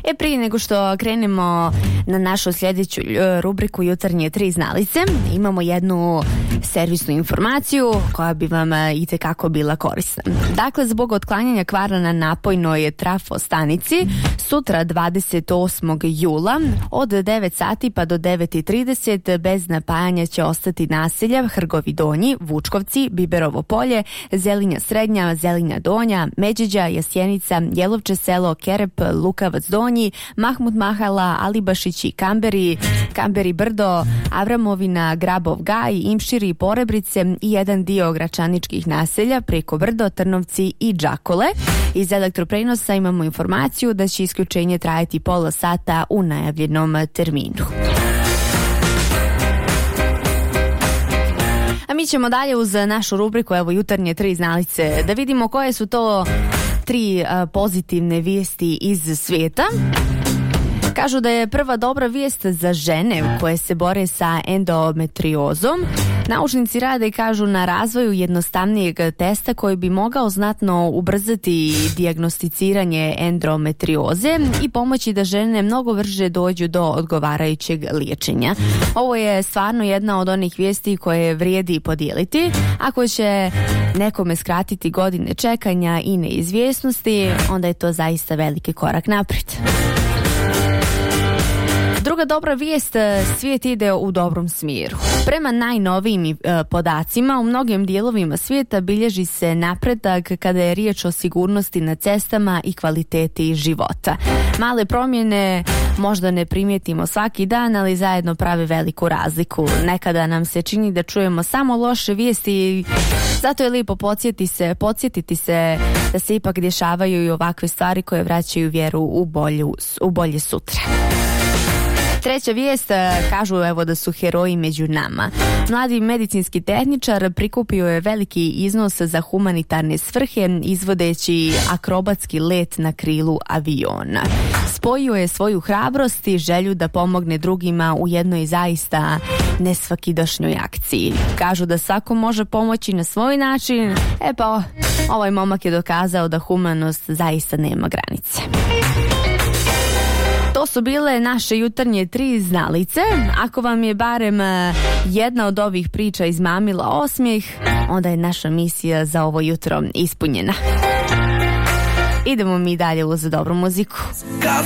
Prije nego što krenemo na našu sljedeću rubriku Jutarnje tri znalice, imamo jednu servisnu informaciju koja bi vam itekako bila korisna. Dakle, zbog otklanjanja kvara na napojnoj trafostanici, sutra 28. jula od 9 sati pa do 9:30 bez napajanja će ostati naselja Hrgovi Donji, Vučkovci, Biberovo polje, Zelinja Srednja, Zelinja Donja, Međeđa, Jasjenica, Jelovče selo, Kerep, Lukavac Donji, Mahmud Mahala, Alibašić i Kamberi Brdo, Avramovina, Grabov Gaj, Imširi, Porebrice i jedan dio gračaničkih naselja preko Brdo, Trnovci i Đakole. Iz elektroprenosa imamo informaciju da će isključenje trajati pola sata u najavljenom terminu. A mi ćemo dalje uz našu rubriku, evo Jutarnje tri znalice, da vidimo koje su to tri pozitivne vijesti iz svijeta. Kažu da je prva dobra vijest za žene koje se bore sa endometriozom. Naučnici rade, kažu, na razvoju jednostavnijeg testa koji bi mogao znatno ubrzati dijagnosticiranje endometrioze i pomoći da žene mnogo brže dođu do odgovarajućeg liječenja. Ovo je stvarno jedna od onih vijesti koje vrijedi podijeliti. Ako će nekome skratiti godine čekanja i neizvjesnosti, onda je to zaista veliki korak naprijed. Druga dobra vijest, svijet ide u dobrom smjeru. Prema najnovijim podacima, u mnogim dijelovima svijeta bilježi se napredak kada je riječ o sigurnosti na cestama i kvaliteti života. Male promjene možda ne primijetimo svaki dan, ali zajedno prave veliku razliku. Nekada nam se čini da čujemo samo loše vijesti, zato je lijepo podsjetiti se da se ipak dešavaju i ovakve stvari koje vraćaju vjeru u bolje sutra. Treća vijest, kažu evo da su heroji među nama. Mladi medicinski tehničar prikupio je veliki iznos za humanitarne svrhe izvodeći akrobatski let na krilu aviona. Spojio je svoju hrabrost i želju da pomogne drugima u jednoj zaista nesvakidašnjoj akciji. Kažu da svako može pomoći na svoj način, pa ovaj momak je dokazao da humanost zaista nema granice. To su bile naše jutarnje tri znalice. Ako vam je barem jedna od ovih priča izmamila osmijeh, onda je naša misija za ovo jutro ispunjena. Idemo mi dalje uz dobru muziku. Kad